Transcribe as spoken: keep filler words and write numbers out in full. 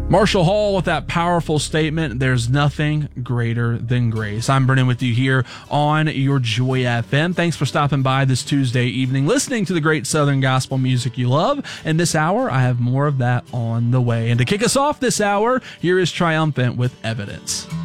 Marshall Hall with that powerful statement, there's nothing greater than grace. I'm Brennan with you here on your Joy F M. Thanks for stopping by this Tuesday evening, listening to the great Southern gospel music you love. And this hour, I have more of that on the way. And to kick us off this hour, here is Triumphant with Evidence.